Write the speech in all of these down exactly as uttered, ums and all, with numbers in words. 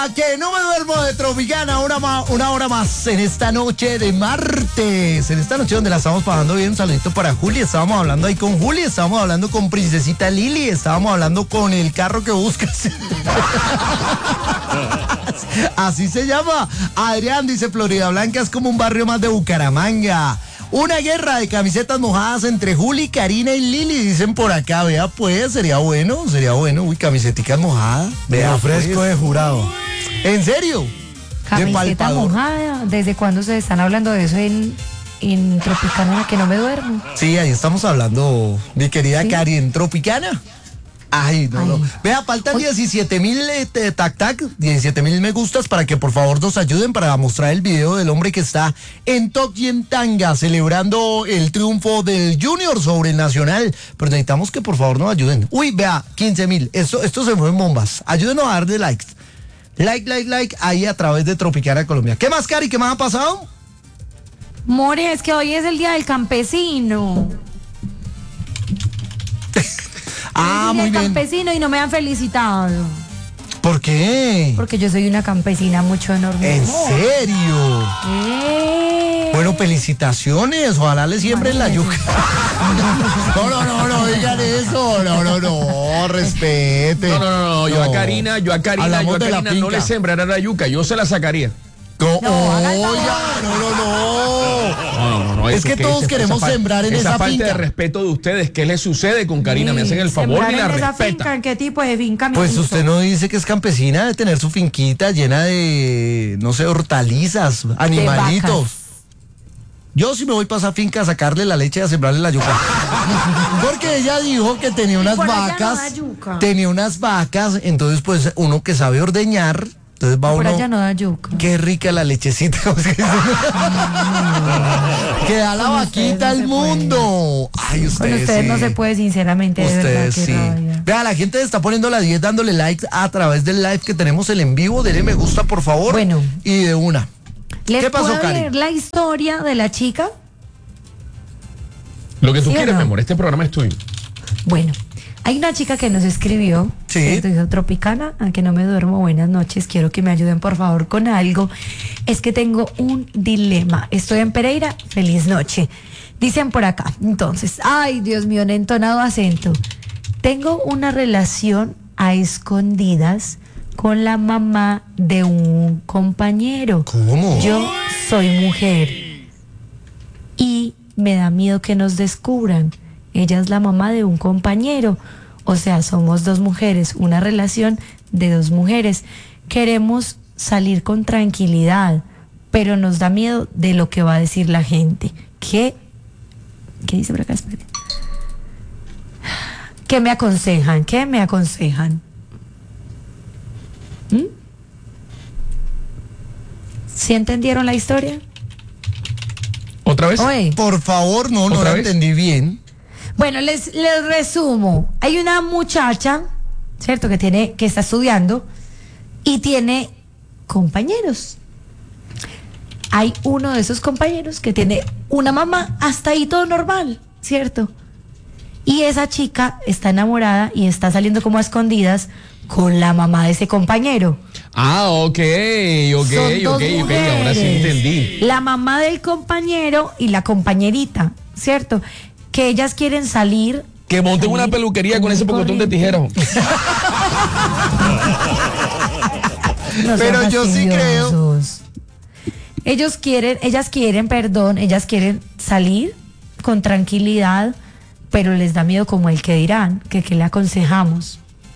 A que no me duermo de Tropicana, una, ma, una hora más en esta noche de martes. En esta noche donde la estamos pasando bien. Un saludito para Juli. Estábamos hablando ahí con Juli, estábamos hablando con Princesita Lili, estábamos hablando con el carro que buscas. Así se llama. Adrián dice: Florida Blanca es como un barrio más de Bucaramanga. Una guerra de camisetas mojadas entre Juli, Karina y Lili, dicen por acá. Vea pues, sería bueno, sería bueno. Uy, camiseticas mojadas. Vea, fresco pues. De jurado. ¿En serio? Camiseta mojada. ¿Desde cuándo se están hablando de eso en, en Tropicana, que no me duermo? Sí, ahí estamos hablando, mi querida ¿Sí? Cari, en Tropicana. Ay, no, Ay. no. Vea, faltan diecisiete mil eh, tac tac, diecisiete mil me gustas para que por favor nos ayuden para mostrar el video del hombre que está en Tokio en tanga celebrando el triunfo del Junior sobre el Nacional. Pero necesitamos que por favor nos ayuden. Uy, vea, quince mil. Esto, esto se mueven bombas. Ayúdenos a darle likes. Like, like, like, ahí a través de Tropicana Colombia. ¿Qué más, Cari? ¿Qué más ha pasado? More, es que hoy es el día del campesino. Ah, muy bien. Campesino y no me han felicitado. ¿Por qué? Porque yo soy una campesina mucho enorme. ¿En serio? ¿Qué? Bueno, felicitaciones. Ojalá le siembren la yuca. No, no, no, no digan eso. No, no, no, respete. No, no, no, no. Yo no. a Karina, yo a Karina, Hablamos yo a Karina no le sembrará la yuca, yo se la sacaría. No, no, oiga, no, no, no. No, no, no, es que todos queremos sembrar en esa, esa falta finca. de respeto de ustedes, ¿qué les sucede con Karina? Sí, me hacen el favor y la en esa respetan. Finca, ¿en qué tipo de finca me Pues hizo? usted no dice que es campesina de tener su finquita llena de, no sé, hortalizas, animalitos. Yo sí me voy para esa finca a sacarle la leche y a sembrarle la yuca. Porque ella dijo que tenía unas vacas, no tenía unas vacas, entonces pues uno que sabe ordeñar. Entonces va por uno, allá no da yuca. Qué rica la lechecita. Que da la vaquita al no mundo. Ay, ustedes Con ustedes sí. no se puede, sinceramente, de ustedes verdad, sí. rabia. Vea, la gente está poniendo la diez dándole like a través del live que tenemos el en vivo. Dele me gusta, por favor. Bueno. Y de una. ¿Les ¿Qué pasó, puedo Cari? leer la historia de la chica? Lo que tú ¿Sí quieres, no? mi amor, este programa es tuyo. Bueno, hay una chica que nos escribió, sí. que dijo: Tropicana, a que no me duermo, buenas noches, quiero que me ayuden por favor con algo. Es que tengo un dilema, estoy en Pereira, feliz noche. Dicen por acá, entonces, ay Dios mío, en entonado acento. Tengo una relación a escondidas con la mamá de un compañero. ¿Cómo? Yo soy mujer y me da miedo que nos descubran. Ella es la mamá de un compañero. O sea, somos dos mujeres, una relación de dos mujeres. Queremos salir con tranquilidad, pero nos da miedo de lo que va a decir la gente. ¿Qué? ¿Qué dice por acá? Espere. ¿Qué me aconsejan? ¿Qué me aconsejan? ¿Mm? ¿Sí entendieron la historia? ¿Otra vez? Oye. Por favor, no, no la entendí bien. Bueno, les, les resumo. Hay una muchacha, ¿cierto? Que tiene, que está estudiando y tiene compañeros. Hay uno de esos compañeros que tiene una mamá, hasta ahí todo normal, ¿cierto? Y esa chica está enamorada y está saliendo como a escondidas con la mamá de ese compañero. Ah, ok, ok, Son dos ok, ok, mujeres. ahora sí entendí. La mamá del compañero y la compañerita, ¿cierto? Que ellas quieren salir. Que monten una peluquería con ese pocotón de tijeras. No Pero yo sí creo. Ellos quieren, ellas quieren, perdón, ellas quieren salir con tranquilidad, pero les da miedo como el que dirán, que qué le aconsejamos.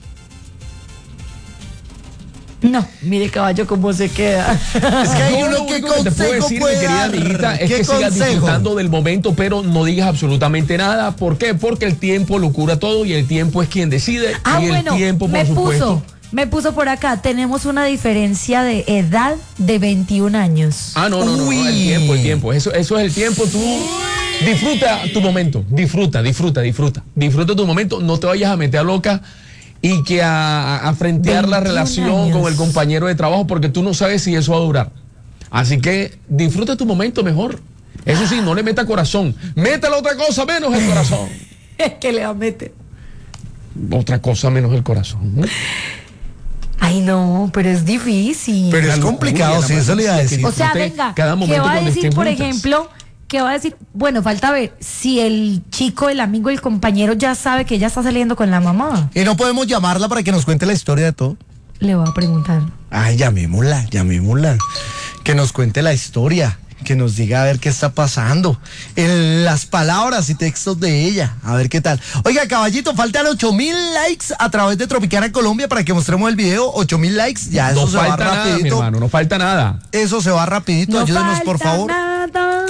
No, mire caballo cómo se queda. Es que hay No, uno lo que único que te puedo consejo decir, puede mi querida dar. amiguita, es ¿Qué que sigas consejo? disfrutando del momento, pero no digas absolutamente nada. ¿Por qué? Porque el tiempo lo cura todo y el tiempo es quien decide. Ah, y bueno, el tiempo, por me supuesto. puso, me puso por acá, tenemos una diferencia de edad de veintiún años. Ah, no, no, no, no, el Uy. tiempo, el tiempo. Eso, eso es el tiempo. Tú disfruta tu momento. Disfruta, disfruta, disfruta. Disfruta tu momento. No te vayas a meter a loca y que a, a frentear la relación años. con el compañero de trabajo, porque tú no sabes si eso va a durar. Así que disfruta tu momento mejor. Eso sí, no le meta corazón. Métale otra cosa menos el corazón. Es que le va a meter. Otra cosa menos el corazón. Ay, no, pero es difícil. Pero es La complicado, locura, sí, la eso le iba a maravilla, decir. O sea, disfrute venga, cada ¿qué momento va a cuando decir, estén por juntas. ejemplo? ¿Qué va a decir? Bueno, falta ver si el chico, el amigo, el compañero ya sabe que ella está saliendo con la mamá. Y no podemos llamarla para que nos cuente la historia de todo. Le voy a preguntar. Ay, llamémosla, llamémosla. Que nos cuente la historia. Que nos diga a ver qué está pasando. En las palabras y textos de ella. A ver qué tal. Oiga, caballito, faltan ocho mil likes a través de Tropicana Colombia para que mostremos el video. ocho mil likes. Ya eso No se va falta nada, mi rapidito. hermano, no falta nada. Eso se va rapidito. No Ayúdenos, por falta favor. nada.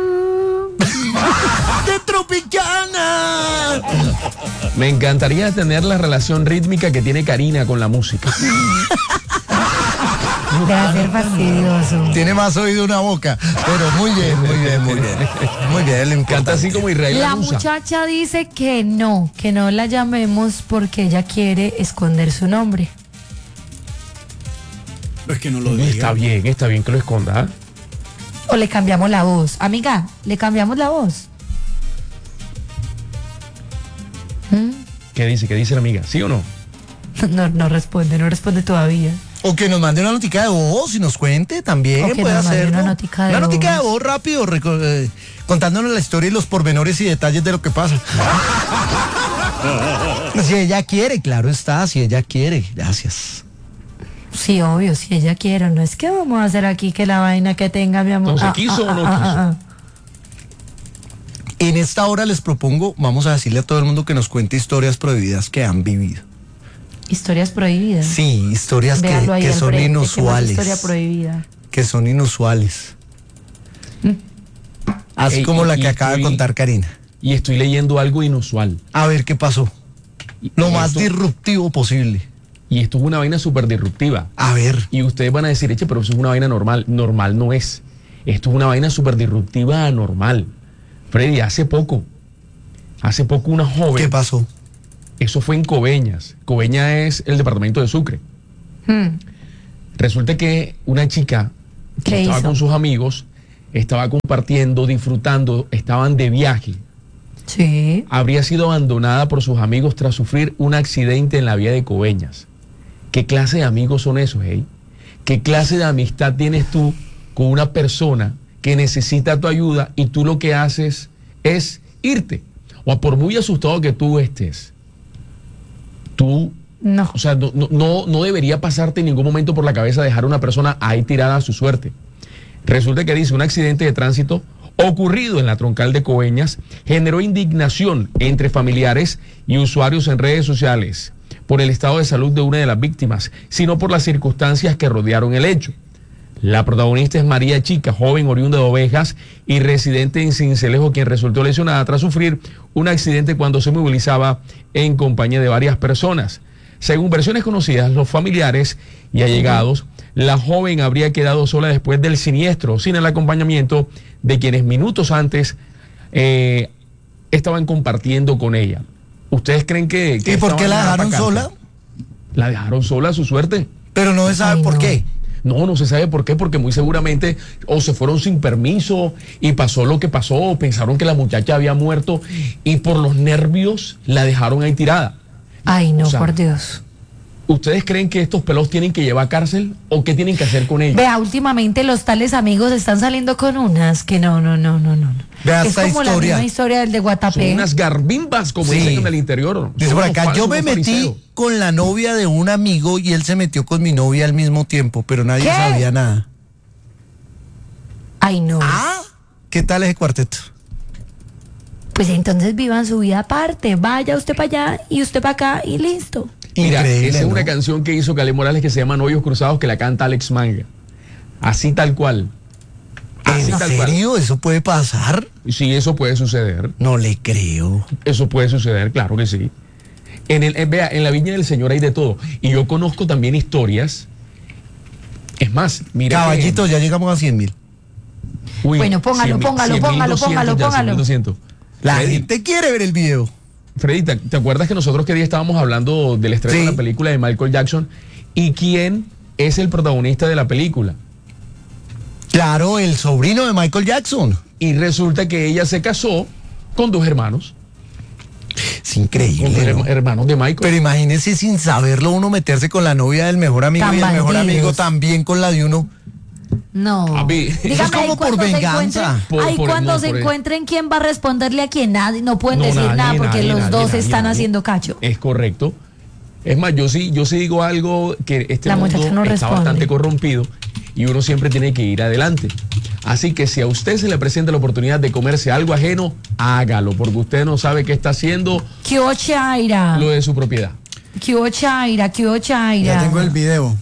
¡De Tropicana! Me encantaría tener la relación rítmica que tiene Karina con la música. Debe ser fastidioso. Tiene más oído una boca. Pero muy bien, muy bien, muy bien. Muy bien, lo Canta importante. así como Israel La Lanusa. muchacha dice que no, que no la llamemos porque ella quiere esconder su nombre. Es que no lo Está bien, está bien que lo esconda. ¿ah? O le cambiamos la voz. Amiga, le cambiamos la voz. ¿Mm? ¿Qué dice? ¿Qué dice la amiga? ¿Sí o no? No, no responde, no responde todavía. O que nos mande una notica de voz y nos cuente también. O que puede nos mande hacerlo. una notica de Una notica de voz. voz rápido, reco- eh, contándonos la historia y los pormenores y detalles de lo que pasa. Si ella quiere, claro está, si ella quiere. Gracias. Sí, obvio, si ella quiere. No es que vamos a hacer aquí que la vaina que tenga mi amor. Entonces, ¿quiso o no quiso? En esta hora les propongo, vamos a decirle a todo el mundo que nos cuente historias prohibidas que han vivido. Historias prohibidas. Sí, historias que, Véalo ahí que al son frente, que no es inusuales. historia prohibida. Que son inusuales. Así Ey, como la y que acaba de estoy- contar Karina. Y estoy leyendo algo inusual. A ver qué pasó. Y- Lo y más esto- disruptivo posible. Y esto es una vaina súper disruptiva. A ver. Y ustedes van a decir, eche, pero eso es una vaina normal. Normal no es. Esto es una vaina súper disruptiva anormal. Freddy, hace poco, hace poco una joven, ¿Qué pasó? eso fue en Coveñas. Coveñas es el departamento de Sucre. Hmm. Resulta que una chica que ¿Qué estaba hizo? con sus amigos, estaba compartiendo, disfrutando, estaban de viaje. Sí. Habría sido abandonada por sus amigos tras sufrir un accidente en la vía de Coveñas. ¿Qué clase de amigos son esos, hey? ¿Qué clase de amistad tienes tú con una persona que necesita tu ayuda y tú lo que haces es irte? O por muy asustado que tú estés, tú, No. o sea, no, no- no, no debería pasarte en ningún momento por la cabeza dejar a una persona ahí tirada a su suerte. Resulta que dice, un accidente de tránsito ocurrido en la troncal de Coveñas generó indignación entre familiares y usuarios en redes sociales por el estado de salud de una de las víctimas, sino por las circunstancias que rodearon el hecho. La protagonista es María Chica, joven oriunda de Ovejas y residente en Cincelejo, quien resultó lesionada tras sufrir un accidente cuando se movilizaba en compañía de varias personas. Según versiones conocidas, los familiares y allegados, la joven habría quedado sola después del siniestro, sin el acompañamiento de quienes minutos antes eh, estaban compartiendo con ella. ¿Ustedes creen que... que ¿Y por esta qué la vaina da dejaron pa' sola? cárcel? La dejaron sola a su suerte. Pero no se sabe Ay, por no. qué. No, no se sabe por qué, porque muy seguramente o se fueron sin permiso y pasó lo que pasó, o pensaron que la muchacha había muerto y por los nervios la dejaron ahí tirada. Ay, no, O sea, por Dios. ¿Ustedes creen que estos pelos tienen que llevar a cárcel o qué tienen que hacer con ellos? Vea, últimamente los tales amigos están saliendo con unas que no, no, no, no, no. Vea Es esta como la historia. misma historia del de Son Guatapé. unas garbimbas, como Sí. dicen en el interior. Dice Son por unos acá, yo falsos, me unos metí fariseos. con la novia de un amigo y él se metió con mi novia al mismo tiempo, pero nadie ¿Qué? sabía nada. Ay, no. Ah, ¿qué tal ese cuarteto? Pues entonces vivan su vida aparte. Vaya usted para allá y usted para acá y listo. Mira, Increíble, esa es una ¿no? canción que hizo Calé Morales que se llama Novios Cruzados, que la canta Alex Manga. Así tal cual. Así ¿En tal cual. serio? ¿Eso puede pasar? Sí, eso puede suceder. No le creo. Eso puede suceder, claro que sí. En el, en- vea, en la Viña del Señor hay de todo. Y yo conozco también historias. Es más, mira. que- Caballito, ya llegamos a cien mil. Uy, Bueno, póngalo, cien mil, póngalo, cien mil póngalo, doscientos póngalo, ya, póngalo. cien mil doscientos. La Freddy, gente quiere ver el video. Freddy, ¿te, te acuerdas que nosotros que día estábamos hablando del estreno Sí. de la película de Michael Jackson? ¿Y quién es el protagonista de la película? Claro, el sobrino de Michael Jackson. Y resulta que ella se casó con dos hermanos. Es increíble, Her- ¿no? Hermanos de Michael. Pero imagínese sin saberlo uno meterse con la novia del mejor amigo Tan y el mejor bandidos. amigo también con la de uno. No. Papi, eso es Dígame, como ahí por cuando se venganza. encuentren- Por- ahí por- cuando no, se por- encuentren quién va a responderle a quién, nadie, no pueden No, decir nadie, nada porque nadie, los nadie, dos nadie, están nadie. haciendo cacho. Es correcto. Es más, yo sí, yo sí digo algo que este La mundo muchacha no está responde. bastante corrompido y uno siempre tiene que ir adelante. Así que si a usted se le presenta la oportunidad de comerse algo ajeno, hágalo, porque usted no sabe qué está haciendo ¿Qué hubo, Chaira? lo de su propiedad. ¿Qué hubo, Chaira? ¿Qué hubo, Chaira? Ya tengo el video.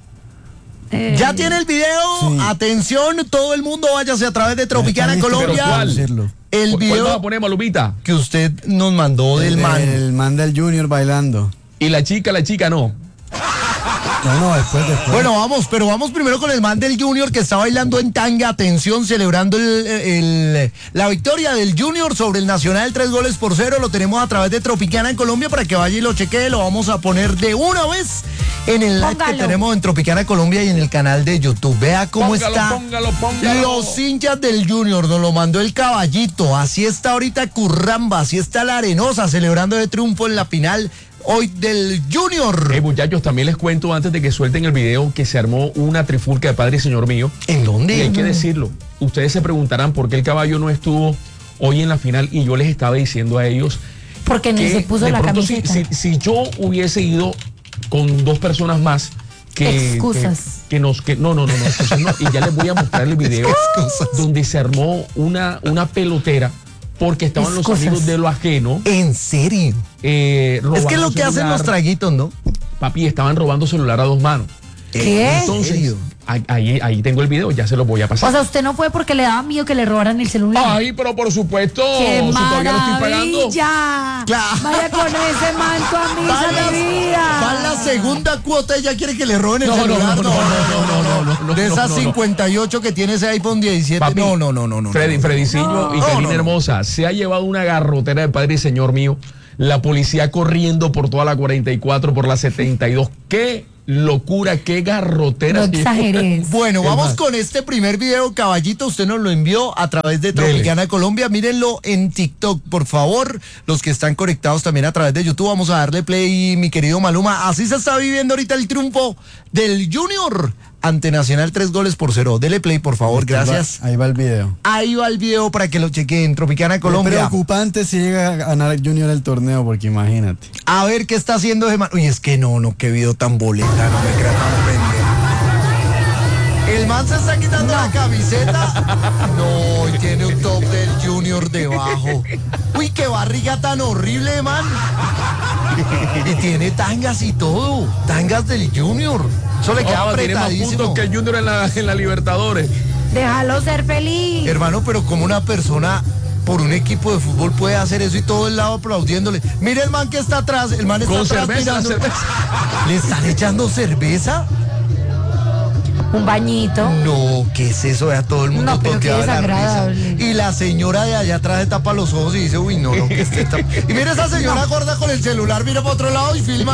Eh, Ya tiene el video. Sí. Atención, todo el mundo váyase a través de Tropicana Está listo, Colombia. ¿pero cuál? Decirlo. El ¿Cuál vas a video poner, Malumita? que usted nos mandó del el, man. El man del Junior bailando. Y la chica, la chica no. No, no, después, después. Bueno, vamos, pero vamos primero con el man del Junior que está bailando en tanga, atención, celebrando el, el- la victoria del Junior sobre el Nacional, tres goles por cero. Lo tenemos a través de Tropicana en Colombia para que vaya y lo chequee. Lo vamos a poner de una vez en el live que Póngalo. tenemos en Tropicana Colombia y en el canal de YouTube. Vea cómo Póngalo, está. póngalo, póngalo. Los hinchas del Junior, nos lo mandó el caballito. Así está ahorita Curramba, así está la Arenosa celebrando el triunfo en la final hoy del Junior. Eh, muchachos, también les cuento antes de que suelten el video que se armó una trifulca de padre y señor mío. ¿En Y dónde? hay que decirlo. Ustedes se preguntarán por qué el caballo no estuvo hoy en la final y yo les estaba diciendo a ellos Porque ni que se puso de la pronto si, camiseta. si- si yo hubiese ido con dos personas más que Excusas. que, que nos que no no no no excusas no, y ya les voy a mostrar el video donde se armó una una pelotera porque estaban Excusas. los amigos de lo ajeno ¿En serio? eh, Es robando que es lo que hacen celular. los traguitos, ¿no? Papi, estaban robando celular a dos manos. ¿Qué? Entonces, serio? ahí, ahí, ahí tengo el video, ya se los voy a pasar. O sea, usted no fue porque le daba miedo que le robaran el celular. Ay, pero por supuesto, ¡Qué si todavía lo estoy pagando. maravilla! Claro. Vaya con ese manto a Va misa la, de vida. va la segunda cuota y ya quiere que le roben el No, no, celular. no, no, no, no, no, no, no, De no, esas no, no. cincuenta y ocho que tiene ese iPhone diecisiete. Papi, no, no, no, no, no. Freddy, no. Frediciño No. y No, Karina no, no. Hermosa, se ha llevado una garrotera de padre y señor mío. La policía corriendo por toda la cuarenta y cuatro, por la setenta y dos. ¡Qué locura, qué garrotera! No se llevó. exageres. Bueno, Es vamos más. con este primer video, caballito. Usted nos lo envió a través de Dele. Tropicana Colombia. Mírenlo en TikTok, por favor. Los que están conectados también a través de YouTube. Vamos a darle play, mi querido Maluma. Así se está viviendo ahorita el triunfo del Junior ante Nacional, tres goles por cero. Dele play, por favor. Gracias. Ahí va el video. Ahí va el video para que lo chequen. Tropicana Es Colombia. preocupante si llega a ganar el Junior el torneo, porque imagínate. A ver qué está haciendo ese man. Uy, es que no, no, qué video tan boleta, no me creas tan pendejo. El man se está quitando la camiseta. No, y tiene un top del Junior debajo. Uy, qué barriga tan horrible, man. Y tiene tangas y todo. Tangas del Junior. Eso le queda Oh, tiene más apretadísimo. puntos que el Junior en la, en la Libertadores. Déjalo ser feliz. Hermano, pero como una persona por un equipo de fútbol puede hacer eso y todo el lado aplaudiéndole. Mire el man que está atrás, el man está Con atrás cerveza, mirando. cerveza. ¿Le están echando cerveza? Un bañito. No, ¿qué es eso? Vea todo el mundo No, pero qué toteado de la risa. desagradable. Y la señora de allá atrás se tapa los ojos y dice, uy, no, no, que esté tap-". Y mira esa señora gorda con el celular, mira para otro lado y filma.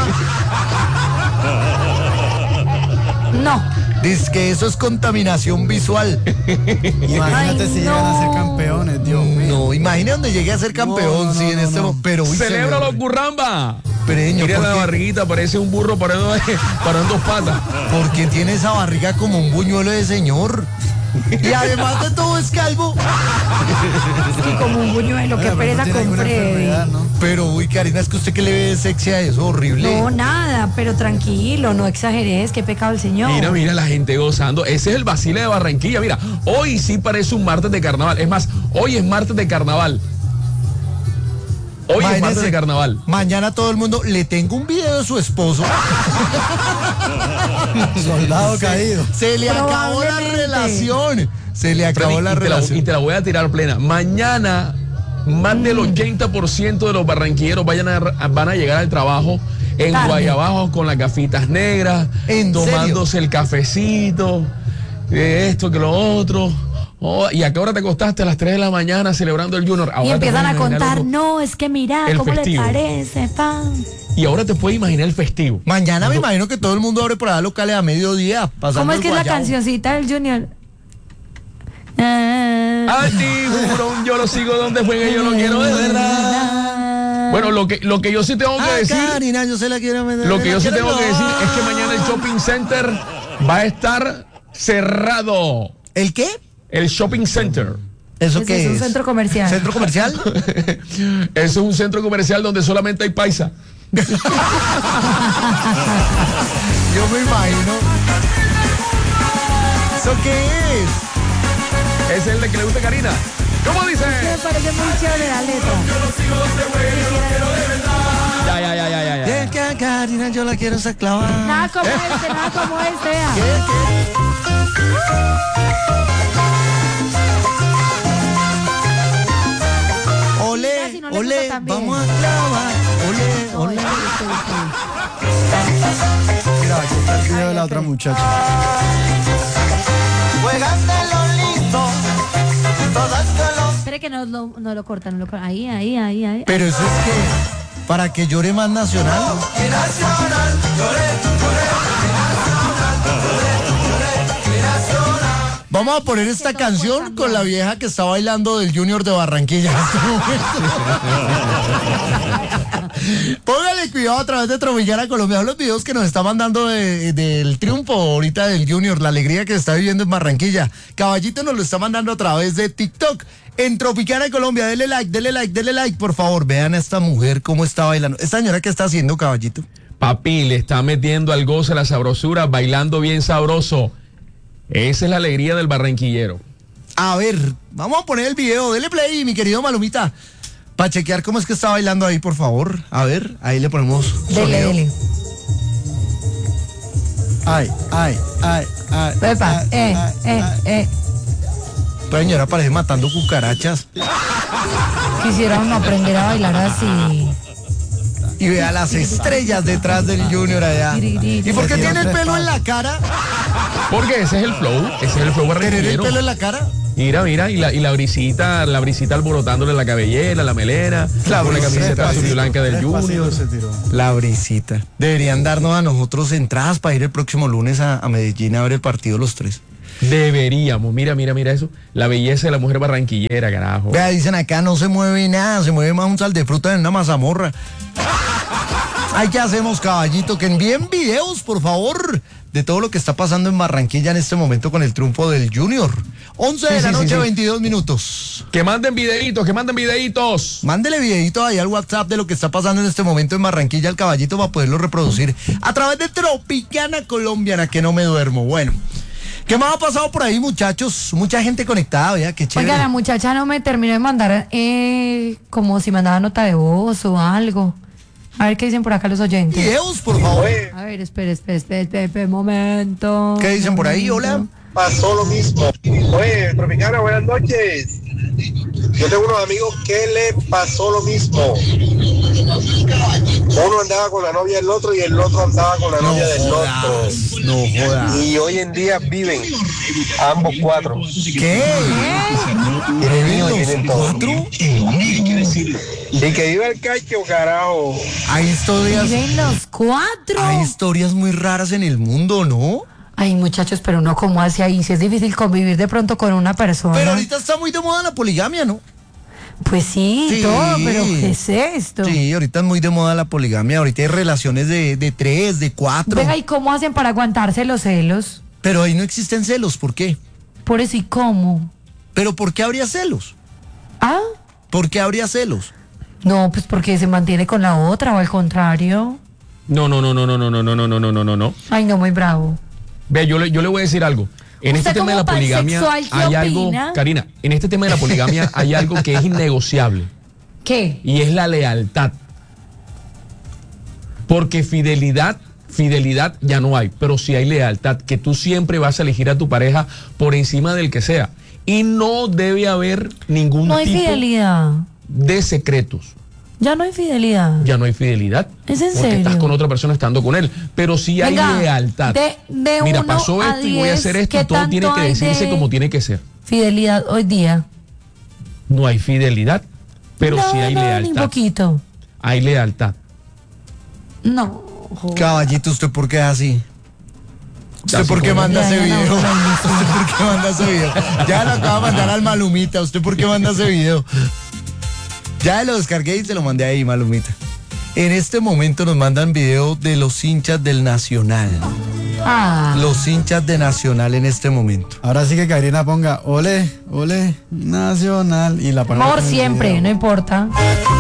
No. Dice que eso es contaminación visual. Imagínate Ay, si llegan a ser no. campeones, Dios mío. No, imagina donde llegue a ser campeón, No, no, sí, en no, este no. mo- pero uy, ¡Celébralo, celebra- Curramba! Pereño, Mira ¿por la qué? barriguita, parece un burro parando, parando dos patas. Porque tiene esa barriga como un buñuelo de señor. Y además de todo es calvo. Es que como un buñuelo, qué Oiga, pero pereza no tiene con ninguna Freddy. enfermedad, ¿no? Pero uy, Karina, es que usted que le ve sexy a eso, horrible. No, nada, pero tranquilo, no exageres, qué pecado el Señor. Mira, mira la gente gozando. Ese es el Basile de Barranquilla. Mira, hoy sí parece un martes de carnaval. Es más, hoy es martes de carnaval. Hoy es Imagínese, martes de carnaval. Mañana todo el mundo, le tengo un video de su esposo. Soldado Se- caído. Se le acabó la Probablemente. relación. Se le acabó Freddy, la y, te la, relación. y te la voy a tirar plena. Mañana, más del ochenta por ciento de los barranquilleros vayan a, van a llegar al trabajo en Tarde. Guayabajo con las gafitas negras, ¿En tomándose el cafecito, eh, esto que lo otro. Oh, ¿y a qué hora te acostaste? A las tres de la mañana celebrando el Junior. Y Ahora te empiezan puedes a imaginar contar, loco. no, es que mira, El ¿cómo festivo. le parece, pan? Y ahora te puedes imaginar el festivo. Mañana me imagino que todo el mundo abre por allá locales a mediodía. Pasando ¿Cómo es el que es la guayabo. cancioncita del Junior? Ah, Al tiburón yo lo sigo donde juegue, yo lo quiero de verdad. Bueno, lo que, lo que yo sí tengo que Ah, decir, Karina, yo se la quiero meter. lo que la yo sí quiero tengo que no. decir es que mañana el shopping center va a estar cerrado. ¿El qué? El shopping center. ¿Eso Ese qué es es? un centro comercial. ¿Centro comercial? Eso es un centro comercial donde solamente hay paisa. Yo me imagino. ¿Eso qué es? Es el de que le gusta a Karina. ¿Cómo dice? Me parece muy chévere la letra. Ya, ya, ya, ya, ya. ya. Es que a Karina yo la quiero sacar clavada. Nada como este, nada como este. vea. ¿Qué? ¿Qué? Olé, si no le olé, gusta también. vamos a clavar. Olé, olé. Mira, aquí está el video de la otra muchacha. Espere que no, no, no lo cortan, no lo cortan. Ahí, ahí, ahí, ahí. Pero eso es que, para que llore más nacional. Vamos a poner esta canción con la vieja que está bailando del Junior de Barranquilla. Póngale cuidado a través de Tropicana Colombia. Los videos que nos está mandando de- del triunfo ahorita del Junior, la alegría que se está viviendo en Barranquilla. Caballito nos lo está mandando a través de TikTok. En Tropicana Colombia, dele like, dele like, dele like, por favor. Vean a esta mujer cómo está bailando. ¿Esta señora qué está haciendo, Caballito? Papi, le está metiendo al goce la sabrosura, bailando bien sabroso. Esa es la alegría del barranquillero. A ver, vamos a poner el video. Dele play, mi querido Malumita. Para chequear cómo es que está bailando ahí, por favor. A ver, ahí le ponemos Dele, sonido. dele. Ay, ay, ay, ay. Epa, ay, eh, ay, eh, ay. eh. Esta señora parece matando cucarachas. Quisiera uno aprender a bailar así. Y vea las estrellas detrás del Junior allá. ¿Y por qué tiene el pelo en la cara? Porque ese es el flow, ese es el flow ¿Tener el barranquillero. pelo en la cara? Mira, mira, y la, y la brisita, la brisita alborotándole la cabellera, la melena, La con la brisita, camiseta azul y blanca del Despacito Junior. se tiró. La brisita. Deberían darnos a nosotros entradas para ir el próximo lunes a, a Medellín a ver el partido los tres. Deberíamos, mira, mira, mira eso. La belleza de la mujer barranquillera, carajo. Vea, dicen acá no se mueve nada, se mueve más un sal de fruta en una mazamorra. Ay, ¿qué hacemos, caballito? Que envíen videos, por favor, de todo lo que está pasando en Barranquilla en este momento con el triunfo del Junior. once de Sí, la sí, sí, noche, sí. veintidós minutos. Que manden videitos, que manden videitos. Mándele videito ahí al WhatsApp de lo que está pasando en este momento en Barranquilla al caballito para poderlo reproducir a través de Tropicana Colombiana, que no me duermo. Bueno, ¿qué más ha pasado por ahí, muchachos? Mucha gente conectada, vea, qué chévere. Oiga, la muchacha no me terminó de mandar eh, como si mandaba nota de voz o algo. A ver qué dicen por acá los oyentes. Videos, por favor. A ver, espere, espere, espere, espere, espere, un momento. ¿Qué dicen por ahí? Hola. Pasó lo mismo. Oye, Tropicana, buenas noches. Yo tengo unos amigos que le pasó lo mismo. Uno andaba con la novia del otro y el otro andaba con la No novia del otro. jodas, no jodas. Y hoy en día viven ambos cuatro. ¿Qué? ¿Tienen los Tienen todo. cuatro? Y que viva el cacho, carajo. Hay historias, ¿Viven los cuatro? hay historias muy raras en el mundo, ¿no? Ay, muchachos, pero no, ¿cómo hace ahí? Si es difícil convivir de pronto con una persona. Pero ahorita está muy de moda la poligamia, ¿no? Pues sí, Sí. todo, pero ¿qué es esto? Sí, ahorita es muy de moda la poligamia. Ahorita hay relaciones de, de tres, de cuatro. Venga, ¿y cómo hacen para aguantarse los celos? Pero ahí no existen celos, ¿por qué? Por eso, ¿y cómo? ¿Pero por qué habría celos? ¿Ah? ¿Por qué habría celos? No, pues porque se mantiene con la otra o al contrario. No, no, no, no, no, no, no, no, no, no, no, no, no. Ay, no, muy bravo. Vea, yo le, yo le voy a decir algo. En ¿Usted este tema de la como poligamia pansexual, qué hay algo, opina? Karina, en este tema de la poligamia hay algo que es innegociable ¿Qué? y es la lealtad. Porque fidelidad, fidelidad ya no hay, pero sí hay lealtad, que tú siempre vas a elegir a tu pareja por encima del que sea. Y no debe haber ningún No hay tipo fidelidad. de secretos. Ya no hay fidelidad. Ya no hay fidelidad. ¿Es en porque serio? estás con otra persona estando con él. Pero sí hay Venga, lealtad. de- de Mira, uno pasó a esto y voy a diez, hacer esto ¿qué y todo tiene tanto que hay decirse de- como tiene que ser. Fidelidad hoy día. No hay fidelidad, pero no, sí hay no, ni lealtad. poquito. Hay lealtad. No. joder. Caballito, ¿usted por qué es así? ¿Usted Así por qué como- manda Ya, ese ya, no, video? no, no, no. ¿Usted por qué manda ese video? Ya lo acaba de mandar al Malumita. ¿Usted por qué manda ese video? Ya lo descargué y se lo mandé ahí, Malumita. En este momento nos mandan video de los hinchas del Nacional. Ah. Los hinchas de Nacional en este momento. Ahora sí que Karina ponga ole, ole, Nacional y la ponemos Por en el siempre, video. no importa.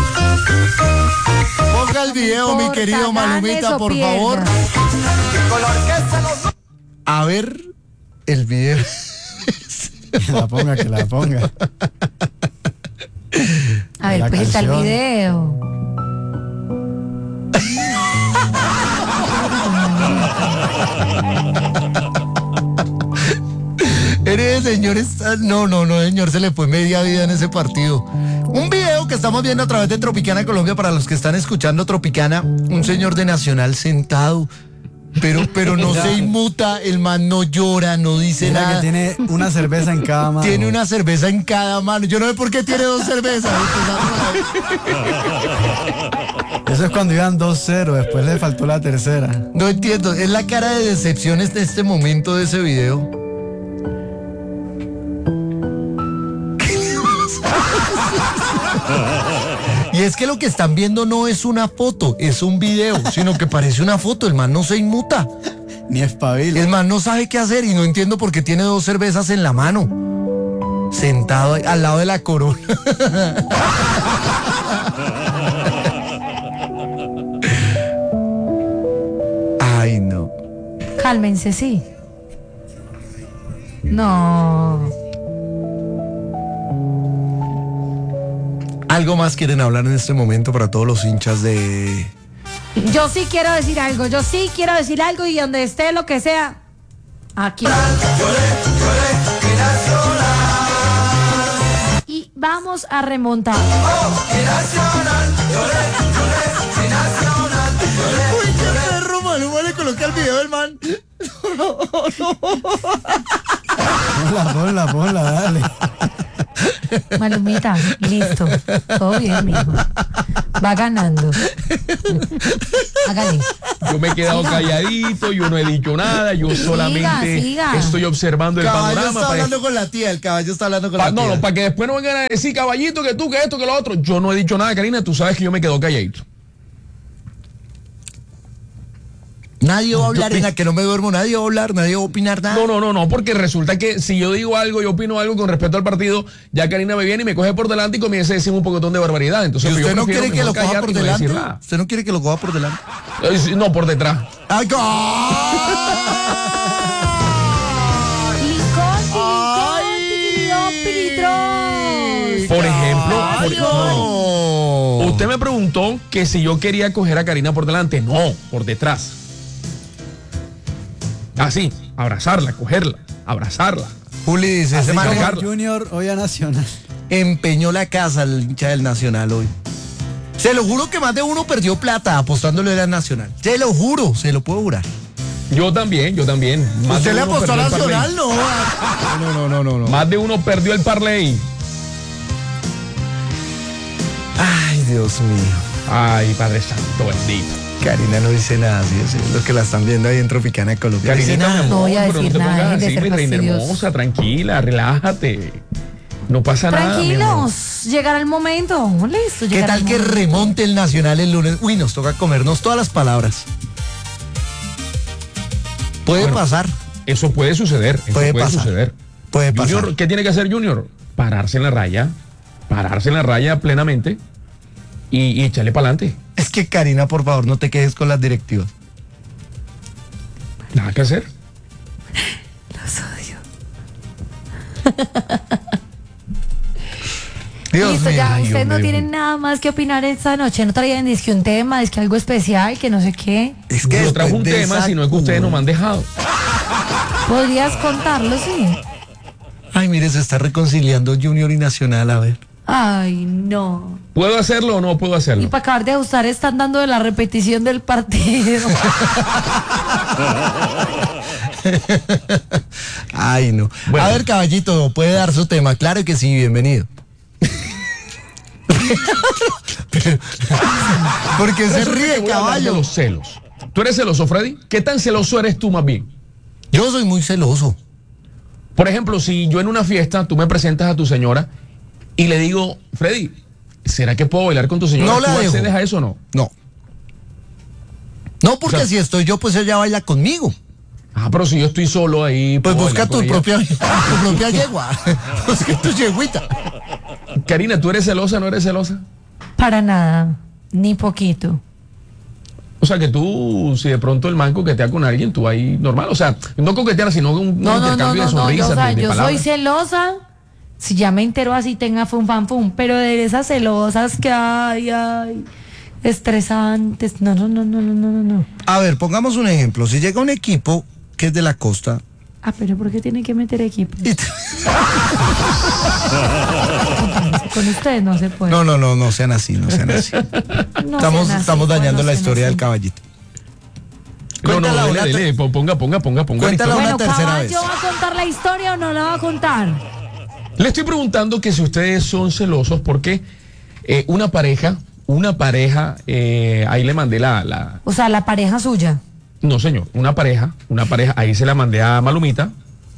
Ponga el video, mi importa, querido Malumita, ganes o por pierdas. favor. A ver el video. Que la ponga, que la ponga. A ver, La pues está el canción. video. Eres, señor, está- no, no, no, señor, se le fue media vida en ese partido. Un video que estamos viendo a través de Tropicana Colombia, para los que están escuchando Tropicana, un señor de Nacional sentado, pero, pero no se inmuta, el man no llora, no dice Mira nada. que tiene una cerveza en cada mano. Tiene una cerveza en cada mano. Yo no sé por qué tiene dos cervezas. Eso es cuando iban dos cero, después le faltó la tercera. No entiendo, es la cara de decepción de este momento de ese video. Y es que lo que están viendo no es una foto, es un video, sino que parece una foto. El man no se inmuta. Ni espabila. El man no sabe qué hacer y no entiendo por qué tiene dos cervezas en la mano. Sentado ahí, al lado de la corona. Ay, no. Cálmense, sí. No. ¿Algo más quieren hablar en este momento para todos los hinchas de... Yo sí quiero decir algo, yo sí quiero decir algo y donde esté lo que sea. Aquí. Y vamos a remontar. Uy, qué perro, Maluma le coloca el video del man. Ponla, ponla, ponla, dale. Malumita, listo. Todo bien, mijo. Va ganando. Hágale. Yo me he quedado calladito, yo no he dicho nada, yo solamente siga. estoy observando el Caballo panorama. está para- hablando con la tía, el caballo está hablando con pa- la no, tía. no, para que después no vengan a decir, caballito, que tú, que esto, que lo otro. Yo no he dicho nada, Karina, tú sabes que yo me quedo calladito. Nadie va a hablar, en la que no me duermo, nadie va a hablar, nadie va a opinar nada. No, no, no, no, porque resulta que si yo digo algo, yo opino algo con respecto al partido, ya Karina me viene y me coge por delante y comienza a decir un pocotón de barbaridad. ¿Y Entonces, usted yo no prefiero quiere que lo mejor coja callar por y no delante? decir nada. ¿Usted no quiere que lo coja por delante? Eh, sí, No, por detrás. ¡Ay, go- Licón, Ay. licón, Por ejemplo, por- Ay, no, no. Usted me preguntó que si yo quería coger a Karina por delante. No, por detrás. Así, abrazarla, cogerla, abrazarla. Juli dice, Así ese man como Carlos. Junior hoy a Nacional. empeñó la casa el hincha del Nacional hoy. Se lo juro que más de uno perdió plata apostándole al Nacional. Se lo juro, se lo puedo jurar. Yo también, yo también. Más ¿Usted de le uno apostó al perdió el Nacional? No. No, no, no, no, parlay. no. Más de uno perdió el parlay. Ay, Dios mío. Ay, Padre Santo bendito. Karina no dice nada, ¿sí? Sí, los que la están viendo ahí en Tropicana Colombia. Karinita, mi amor, No voy a pero no decir te nada, pongas dejen de así, ser mi reina fastidiosos. hermosa, tranquila, relájate. No pasa nada. mi amor. Tranquilos, llegará el momento. Listo, ¿Qué llegará tal el que momento. remonte el Nacional el lunes? Uy, nos toca comernos todas las palabras. Puede Bueno, pasar, Eso puede suceder. Eso Puede puede, pasar. suceder. puede pasar. Junior, ¿qué tiene que hacer Junior? Pararse en la raya, pararse en la raya plenamente y, y echarle para adelante. Es que Karina, por favor, no te quedes con las directivas. Nada que hacer. Los odio. Dios Listo, mío. ya, Ay, ustedes no hombre. tienen nada más que opinar esta noche. No traían disque un tema, es que algo especial, que no sé qué. Es que Yo trajo un después de tema, esa sino es que ustedes no me han dejado. ¿Podrías contarlo, sí? Ay, mire, se está reconciliando Junior y Nacional, a ver. Ay, no. ¿Puedo hacerlo o no puedo Y hacerlo? para acabar de ajustar, están dando de la repetición del partido. Ay, no. Bueno. A ver, caballito, puede dar su tema. Claro que sí, bienvenido. Pero, ¿por qué se Resulta que ríe, voy a hablar de caballo? los celos. ¿Tú eres celoso, Freddy? ¿Qué tan celoso eres tú más bien? Yo soy muy celoso. Por ejemplo, si yo en una fiesta, tú me presentas a tu señora y le digo, Freddy, ¿será que puedo bailar con tu señora? No ¿Tú la dejo. accedes a eso o no? No, No, porque O sea, si estoy yo, pues ella baila conmigo. Ah, pero si yo estoy solo ahí. Pues puedo busca bailar tu con ella. propia, tu propia yegua. Busca tu yeguita. Karina, ¿tú eres celosa o no eres celosa? Para nada, ni poquito. O sea, que tú, si de pronto el man coquetea con alguien, tú ahí normal. O sea, no coquetear, sino un, un No, no, no, intercambio no, de no, sonrisas, yo, o sea, de, de yo soy palabras. celosa, si ya me entero así tenga fum, fam, fum, pero de esas celosas que hay, ay, estresantes, no, no, no, no, no, no, no. A ver, pongamos un ejemplo. Si llega un equipo que es de la costa. Ah, pero ¿por qué tiene que meter equipo? y te- Con ustedes no se puede. No, no, no, no sean así, no sean así. No estamos sean así, estamos dañando bueno, la sean historia así. del caballito. No, no, Cuéntala dele, una dele, te- ponga, ponga, ponga, ponga. la Cuéntala historia. una Bueno, tercera ¿Caballo vez. va a contar la historia o no la va a contar? Le estoy preguntando que si ustedes son celosos porque eh, una pareja, una pareja, eh, ahí le mandé la, la, O sea, la pareja suya. no señor, una pareja, una pareja, ahí se la mandé a Malumita.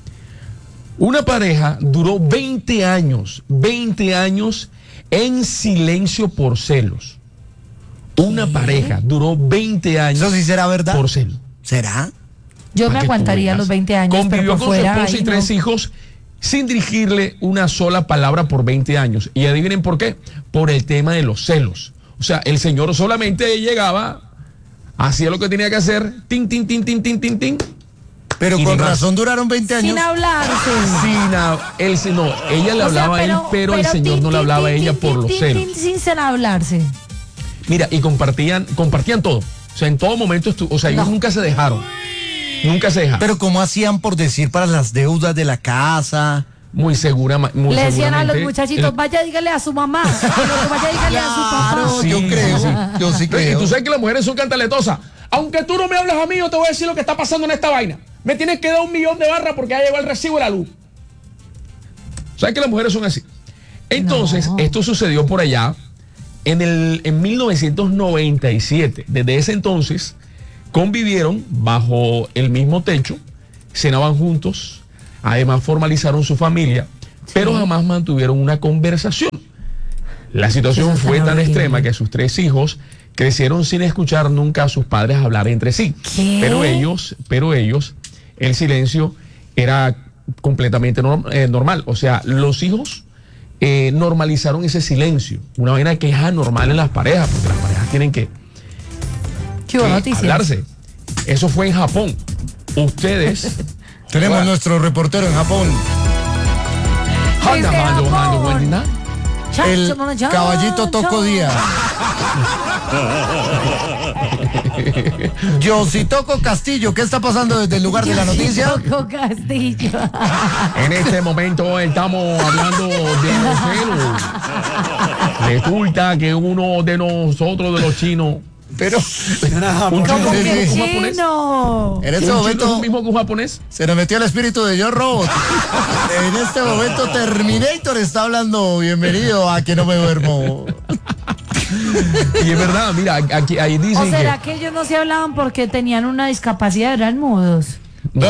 Una pareja duró veinte años, veinte años en silencio por celos. Una pareja duró veinte años Eso sí será verdad. por celos. ¿Será? Yo me Para que tú aguantaría veas. los veinte años, Convivió pero por con fuera, su esposa ay, y tres no. hijos sin dirigirle una sola palabra por veinte años. Y adivinen por qué. Por el tema de los celos. O sea, el señor solamente llegaba, hacía lo que tenía que hacer, tin, tin, tin, tin, tin, tin, tin. Pero Y con ni más. razón duraron veinte años. Sin hablarse. Sin a- él, se- no, ella le O sea, hablaba a él, pero, el señor tin, no le tin, hablaba a tin, ella tin, por tin, los tin, celos. tin, sin sin hablarse. Mira, y compartían, compartían todo. O sea, en todo momento, estu- o sea, ellos No. nunca se dejaron. Nunca se dejaron. Pero ¿cómo hacían por decir para las deudas de la casa? muy segura, muy Le decían a los seguramente, muchachitos, el- vaya dígale a su mamá. Pero vaya dígale a su papá. Claro, Sí, yo sí, creo. sí. Yo sí Y creo. tú sabes que las mujeres son cantaletosas. Aunque tú no me hablas a mí, yo te voy a decir lo que está pasando en esta vaina. Me tienes que dar un millón de barras porque ya llegó el recibo de la luz. ¿Sabes que las mujeres son así? Entonces, No. esto sucedió por allá en, el, en mil novecientos noventa y siete. Desde ese entonces, convivieron bajo el mismo techo, cenaban juntos, además formalizaron su familia, pero jamás mantuvieron una conversación. La situación Eso es tan fue tan horrible. extrema que sus tres hijos crecieron sin escuchar nunca a sus padres hablar entre sí. ¿Qué? Pero ellos, pero ellos, el silencio era completamente norm- eh, normal. O sea, los hijos eh, normalizaron ese silencio. Una vaina que es anormal en las parejas, porque las parejas tienen que, Qué que buena noticia. hablarse. Eso fue en Japón. Ustedes. Tenemos Bueno, nuestro reportero en Japón. Handa, Desde mando, Japón. mando, Wendy, Cha, El cha, cha, cha, caballito Toco cha. Díaz. Yositoco Castillo, ¿qué está pasando desde el lugar de la noticia? Toco Castillo. En este momento estamos hablando de los celos. Resulta que uno de nosotros, de los chinos, Pero un ¿Cómo chino es que un japonés. chino? en Un este chino es momento un mismo que un japonés. se nos metió el espíritu de Yo Robot. En este momento Terminator está hablando. Bienvenido a Que No Me Duermo. Y es verdad, mira, aquí ahí ¿O dicen será que que ellos no se hablaban porque tenían una discapacidad, eran mudos? Uy,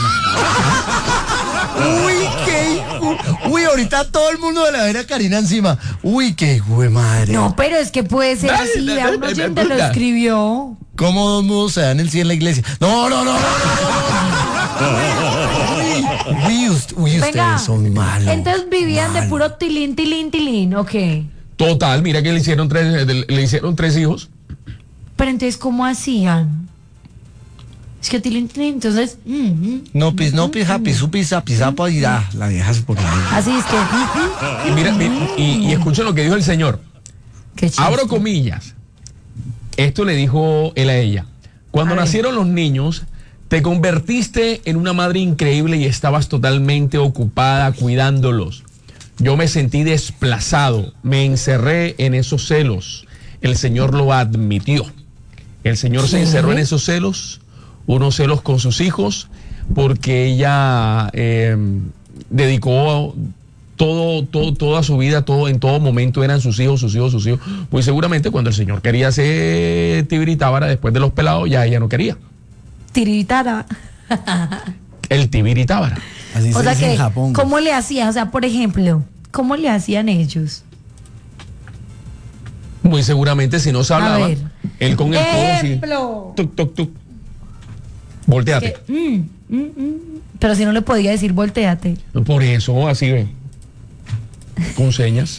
qué hijo. Uy, ahorita todo el mundo de la vera Karina encima. Uy, qué hijo de madre. No, pero es que puede ser Dale, así. dale, A un dale, oyente lo venga. escribió. ¿Cómo dos mudos se dan el sí en la iglesia? No, no, no, no, no, no. Uy, uy, ust- uy, Venga. ustedes son malos. Entonces vivían de malos. puro tilín, tilín, tilín. Ok. total, mira que le hicieron tres, le hicieron tres hijos. Pero entonces, ¿cómo hacían? Es que tilín, tilín. Entonces, mm, mm, No, pis, no, pis, happy, supis, apizapa y ya. La vieja se pone. así es que. mm, Y mira, mira, y, y escuchen lo que dijo el señor. Qué chiste. Abro comillas. Esto le dijo él a ella. Cuando A ver. nacieron los niños, te convertiste en una madre increíble y estabas totalmente ocupada cuidándolos. Yo me sentí desplazado, me encerré en esos celos. El Señor lo admitió. El Señor se ¿Qué? encerró en esos celos, unos celos con sus hijos, porque ella eh, dedicó todo, todo, toda su vida, todo, en todo momento eran sus hijos, sus hijos, sus hijos. Pues seguramente cuando el Señor quería hacer tibiritábara después de los pelados, ya ella no quería. Tiritara. El tibiritábara. Así O se sea dice que, en Japón. ¿cómo le hacían? O sea, por ejemplo, ¿cómo le hacían ellos? Muy seguramente si no se A hablaban, ver. Él con el codo así. Ejemplo. Tuc, tuc, tuc. Volteate. Que, mm, mm, mm. Pero si no le podía decir volteate. Por eso, así ven. Con señas.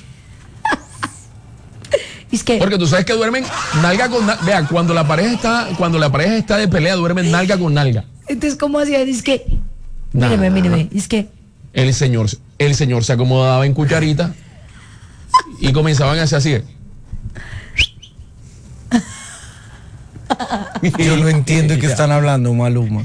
Es que Porque tú sabes que duermen nalga con nalga. Vea, cuando la pareja está, cuando la pareja está de pelea, duermen nalga con nalga. entonces cómo hacía, es que Nah. míreme, míreme, es que El señor, el señor se acomodaba en cucharita y comenzaban a hacer así. Yo no entiendo de qué están hablando, Maluma.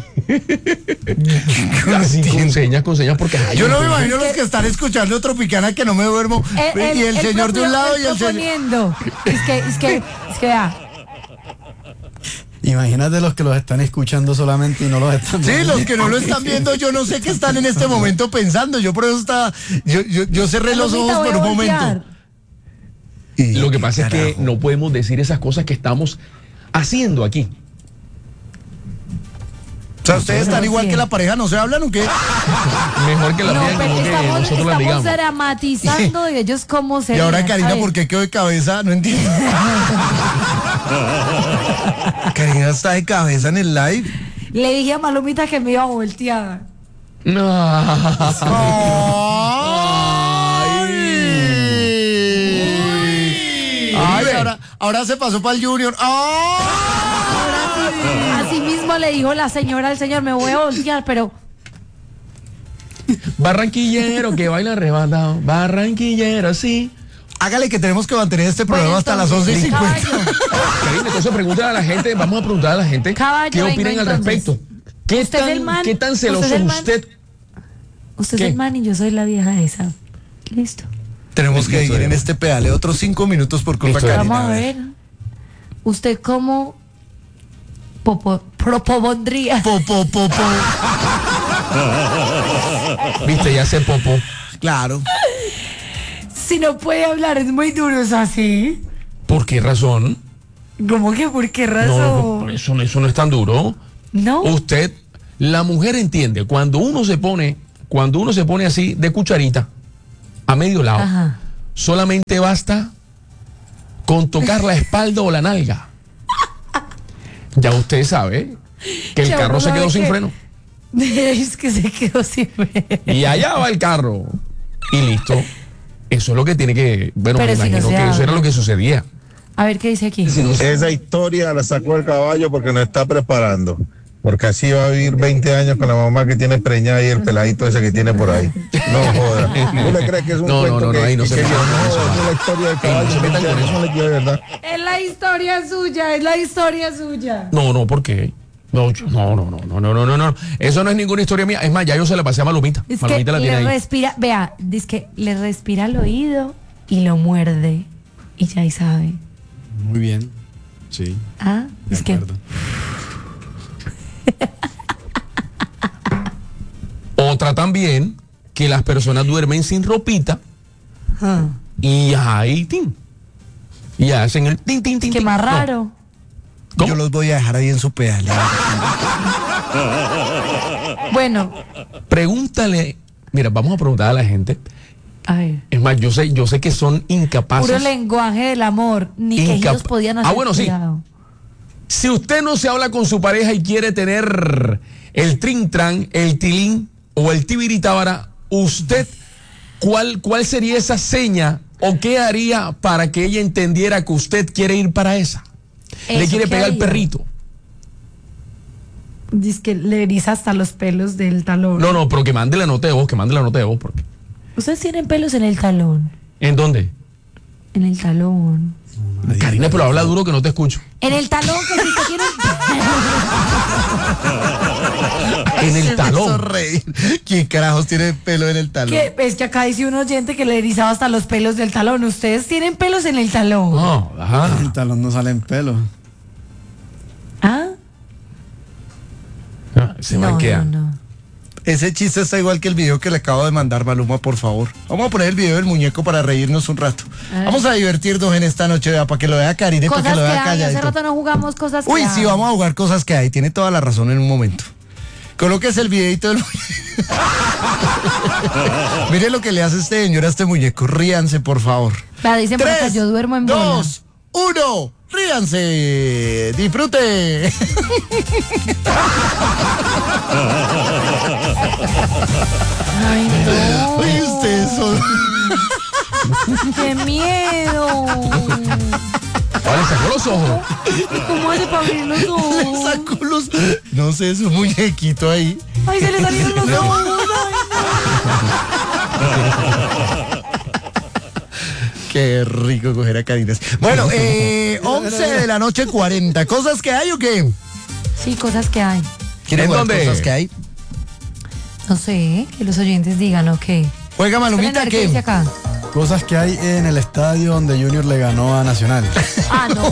Así, con señas, con señas, porque ay, Yo no me entonces- imagino los que están escuchando Tropicana que no me duermo. el, y el, señor de un propio- lado el y el señor. proponiendo. Es que, es que, es que vea. Imagínate los que los están escuchando solamente y no los están Sí, viendo. los que no lo están viendo, yo no sé qué están en este momento pensando. Yo por eso estaba. Yo, yo, yo cerré los Palomita, ojos voy por a un voltear. momento. Y- Lo que pasa es que carajo. no podemos decir esas cosas que estamos haciendo aquí. O sea, ustedes están No, igual sí. que la pareja, ¿no se hablan o qué? Mejor que la No, digan pero como que estamos, nosotros la estamos digamos. dramatizando y ellos cómo se. Y ahora Karina, ¿por qué quedó de cabeza? No entiendo. Karina está de cabeza en el live. Le dije a Malumita que me iba a voltear. No. Ay, Ay, ahora, ahora se pasó para el Junior. ¡Ay! Así mismo le dijo la señora al señor, me voy a voltear, pero Barranquillero que baila arrebatado. Barranquillero, sí. Hágale que tenemos que mantener este Bueno, programa hasta las entonces, once y cincuenta. caballo, Karina, entonces pregúntale a la gente, vamos a preguntar a la gente Caballo, qué venga, opinan al entonces. respecto. ¿Qué ¿Usted es el tan, man? ¿Qué tan ¿Usted celoso es es el man? usted? usted ¿Qué? es el man y yo soy la vieja esa. Listo. Tenemos que Listo, ir en ya. este pedale otros cinco minutos por culpa Listo, de ya. Karina. Vamos a ver. ¿Usted cómo popo, propondría? Po, po, po, po. Viste, ya se popó. Claro. Si no puede hablar, es muy duro, es así. ¿Por qué razón? ¿Cómo que por qué No, razón? eso, no- eso no es tan duro. No. Usted, la mujer entiende, cuando uno se pone, cuando uno se pone así de cucharita, a medio lado, Ajá. solamente basta con tocar la espalda o la nalga. Ya usted sabe que el Ya carro uno se quedó sabe sin que- freno. Es que se quedó sin freno. Y allá va el carro. Y listo. Eso es lo que tiene que. Bueno, Pero me si no imagino se que eso habla. era lo que sucedía. A ver qué dice aquí. Esa historia la sacó el caballo porque nos está preparando. Porque así va a vivir veinte años con la mamá que tiene preñada y el peladito ese que tiene por ahí. No joda. ¿Tú le crees que es un No, no, cuento no, no, que, ahí no se que metan yo- con eso, no, va. es la historia del Ey, caballo? no se metan con eso. No le quiero, ¿verdad? Es la historia suya, es la historia suya. No, no, ¿por qué? No, yo- no, no, no, no, no, no, no, no. Eso no es ninguna historia mía. Es más, ya yo se la pasé a Malumita. Es que Malumita la tiene le ahí. respira, vea, dice que le respira al oído y lo muerde. Y ya ahí sabe. Muy bien. Sí. Ah, De es que acuerdo. Otra también, que las personas duermen sin ropita ah, y ahí, tin. Y hacen el tin, tin, tin. que tin. más No. raro. ¿Cómo? Yo los voy a dejar ahí en su pedale. Bueno, Pregúntale. Mira, vamos a preguntar a la gente. a ver. Es más, yo sé, yo sé que son incapaces. Puro lenguaje del amor. Ni que Incapa- ellos podían Ah, hacer. bueno, sí. cuidado. Si usted no se habla con su pareja y quiere tener el trintran, el tilín o el tibiritábara, usted, ¿cuál, ¿cuál sería esa seña o qué haría para que ella entendiera que usted quiere ir para esa? Le Eso, quiere ¿qué pegar al haría? perrito. Dice que le eriza hasta los pelos del talón. No, no, pero que mande la nota de voz, que mande la nota de voz. Porque... Ustedes tienen pelos en el talón. ¿En dónde? En el talón. Karina, pero habla duro que no te escucho. En el talón, que si usted tiene. En el Se me hizo talón. reír. ¿Quién carajos tiene pelo en el talón? Que es que acá dice un oyente que le erizaba hasta los pelos del talón. Ustedes tienen pelos en el talón. No, ajá. El talón no sale en pelo. ¿Ah? Ah, Se no, manquea. no, no. Ese chiste está igual que el video que le acabo de mandar, Maluma, por favor. Vamos a poner el video del muñeco para reírnos un rato. A ver. Vamos a divertirnos en esta noche, vea, para que lo vea Karine, para Cosas que lo que vea hay. Hace calladito. rato no jugamos cosas que Uy, hay. sí, vamos a jugar cosas que hay. Tiene toda la razón en un momento. Colóquese el videito del muñeco. Mire lo que le hace este señor a este muñeco. Ríanse, por favor. Vea, dicen por acá, Tres, yo duermo en bola. dos, uno. ríanse, disfrute. Ay, no. Oye, ustedes son... ¡Qué miedo! Ahora sacó los ojos. ¿Cómo hace para abrir los Le ojos? sacó los... No sé, su muñequito ahí. ¡Ay, se le salieron los ojos! Qué rico coger a Karina. Bueno, eh, once de la noche cuarenta. ¿Cosas que hay o qué? Sí, cosas que hay. ¿Quieren ¿En jugar dónde? cosas que hay? No sé, que los oyentes digan, ¿o qué? Juega Esperen a Malumita, ver ¿qué dice ¿qué? acá? Cosas que hay en el estadio donde Junior le ganó a Nacional. Ah, no.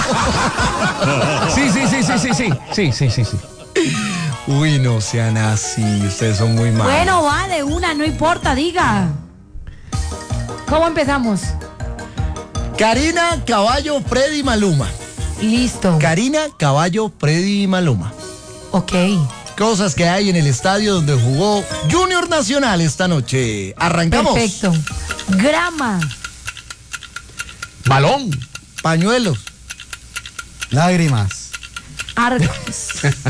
Sí, sí, sí, sí, sí, sí. Sí, sí, sí, sí. Uy, no sean así, ustedes son muy malos. Bueno, vale, una, no importa, diga. ¿Cómo empezamos? Karina, Caballo, Freddy, Maluma. Listo. Karina, Caballo, Freddy, Maluma. Ok. Cosas que hay en el estadio donde jugó Junior Nacional esta noche. Arrancamos. Perfecto. Grama. Balón. Pañuelos. Lágrimas. Arcos.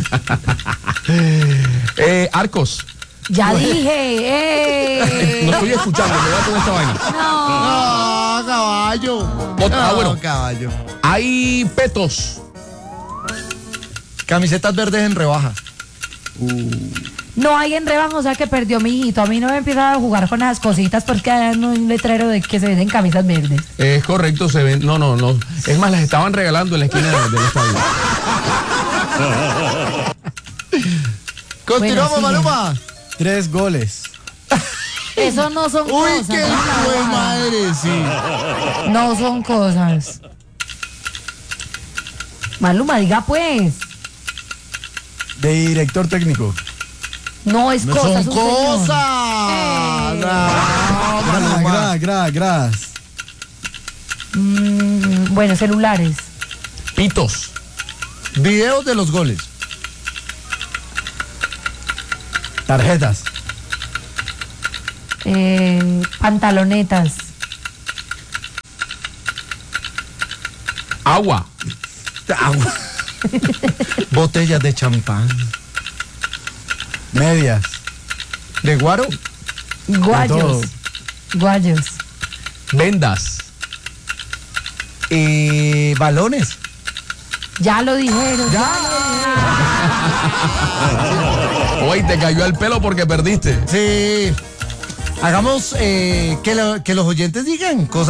Eh, arcos. Ya dije. ¡Eh! No estoy escuchando, me voy a poner esta vaina. No. Ah, caballo. Otra, ah, No, bueno. caballo. Hay petos. Camisetas verdes en rebaja. No hay en rebaja, o sea que perdió mi hijito. A mí no me empieza a jugar con esas cositas porque hay un letrero de que se venden camisas verdes. Es correcto, se ven. No, no, no. Es más, las estaban regalando en la esquina de- del estadio. Continuamos, sigue. Maluma. Tres goles. Eso no son Uy, cosas. qué no, hijo de no, madre, sí. No son cosas. Maluma, diga pues. De director técnico. No es No cosas. son un señor. cosas. Eh. No, Gra, Maluma. gra, gra, gras. Mm, bueno, celulares. Pitos. Videos de los goles. Tarjetas. Eh, pantalonetas. Agua. Agua. Botellas de champán. Medias. ¿De guaro? Guayos. todo. Guayos. Vendas. Eh, balones. Ya lo dijeron. Ya. Hoy te cayó el pelo porque perdiste. Sí. Hagamos eh, que, lo- que los oyentes digan cosas.